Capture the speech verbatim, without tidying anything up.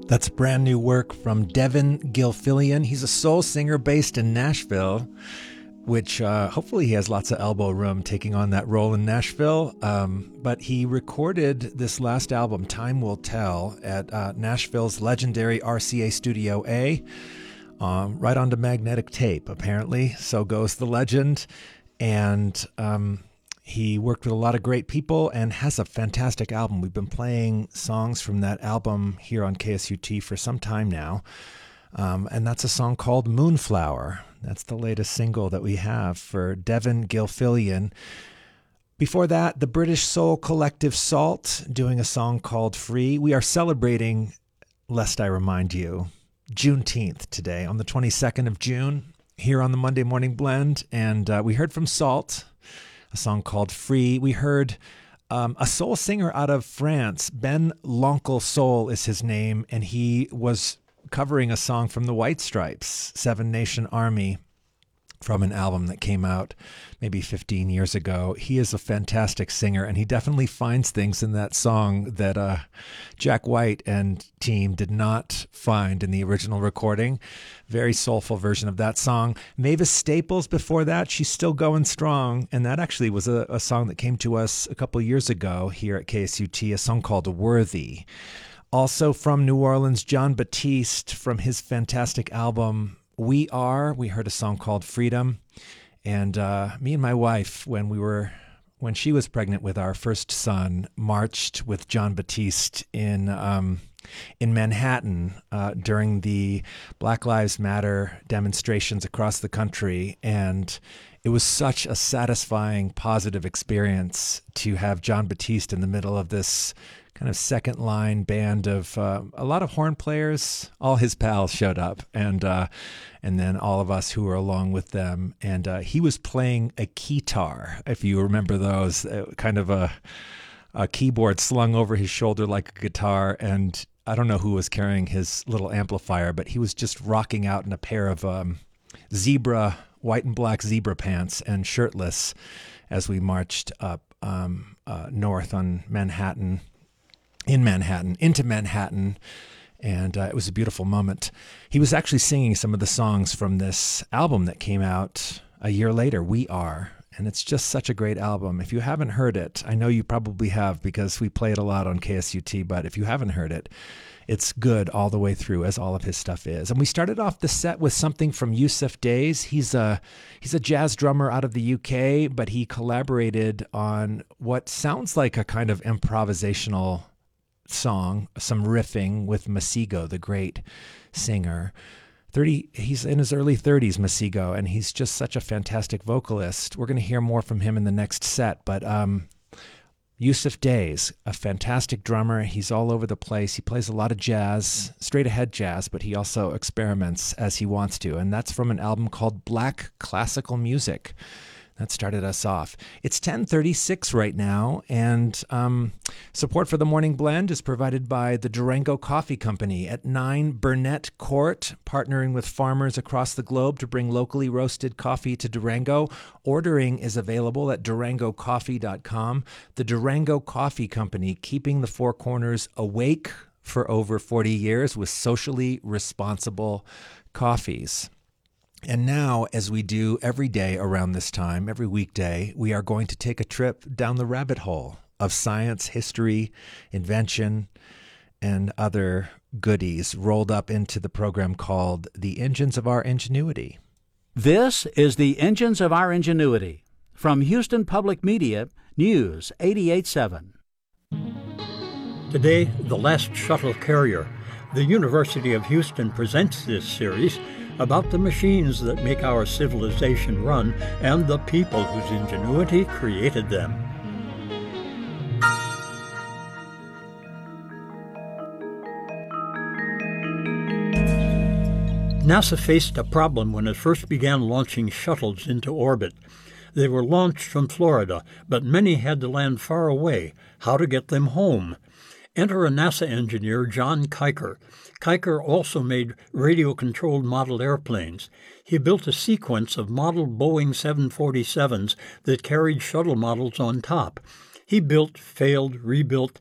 That's brand new work from Devin Gilfillian. He's a soul singer based in Nashville, which uh, hopefully he has lots of elbow room taking on that role in Nashville. Um, but he recorded this last album, Time Will Tell, at uh, Nashville's legendary R C A Studio A, um, right onto magnetic tape, apparently. So goes the legend. And um, he worked with a lot of great people and has a fantastic album. We've been playing songs from that album here on K S U T for some time now. Um, and that's a song called Moonflower. That's the latest single that we have for Devin Gilfillian. Before that, the British soul collective Salt doing a song called Free. We are celebrating, lest I remind you, Juneteenth today, on the twenty-second of June, here on the Monday Morning Blend. And uh, we heard from Salt a song called Free. We heard um, a soul singer out of France. Ben L'Oncle Soul is his name, and he was covering a song from the White Stripes, Seven Nation Army, from an album that came out maybe fifteen years ago. He is a fantastic singer, and he definitely finds things in that song that uh, Jack White and team did not find in the original recording. Very soulful version of that song. Mavis Staples before that, She's Still Going Strong, and that actually was a, a song that came to us a couple years ago here at K S U T, a song called Worthy. Also from New Orleans, John Batiste from his fantastic album We Are. We heard a song called Freedom. And uh, me and my wife, when we were, when she was pregnant with our first son, marched with John Batiste in um, in Manhattan uh, during the Black Lives Matter demonstrations across the country. And it was such a satisfying, positive experience to have John Batiste in the middle of this kind of second line band of uh, a lot of horn players. All his pals showed up, and uh, and then all of us who were along with them. And uh, he was playing a keytar, if you remember those, uh, kind of a, a keyboard slung over his shoulder like a guitar. And I don't know who was carrying his little amplifier, but he was just rocking out in a pair of um, zebra, white and black zebra pants and shirtless as we marched up um, uh, north on Manhattan. in Manhattan, into Manhattan, and uh, it was a beautiful moment. He was actually singing some of the songs from this album that came out a year later, We Are, and it's just such a great album. If you haven't heard it, I know you probably have because we play it a lot on K S U T, but if you haven't heard it, it's good all the way through, as all of his stuff is. And we started off the set with something from Yusuf Days. He's a he's a jazz drummer out of the U K, but he collaborated on what sounds like a kind of improvisational song, some riffing with Masego, the great singer. thirty he's in his early thirties, Masego, and he's just such a fantastic vocalist. We're going to hear more from him in the next set, but um, Yusuf Days, a fantastic drummer. He's all over the place. He plays a lot of jazz, straight ahead jazz, but he also experiments as he wants to, and that's from an album called Black Classical Music. That started us off. It's ten thirty-six right now, and um, support for the Morning Blend is provided by the Durango Coffee Company at nine Burnett Court, partnering with farmers across the globe to bring locally roasted coffee to Durango. Ordering is available at durango coffee dot com. The Durango Coffee Company, keeping the Four Corners awake for over forty years with socially responsible coffees. And now, as we do every day around this time, every weekday, we are going to take a trip down the rabbit hole of science, history, invention, and other goodies rolled up into the program called The Engines of Our Ingenuity. This is The Engines of Our Ingenuity. From Houston Public Media, News eighty-eight seven. Today, the last shuttle carrier. The University of Houston presents this series about the machines that make our civilization run and the people whose ingenuity created them. NASA faced a problem when it first began launching shuttles into orbit. They were launched from Florida, but many had to land far away. How to get them home? Enter a NASA engineer, John Kiker. Kiker also made radio-controlled model airplanes. He built a sequence of model Boeing seven forty-sevens that carried shuttle models on top. He built, failed, rebuilt,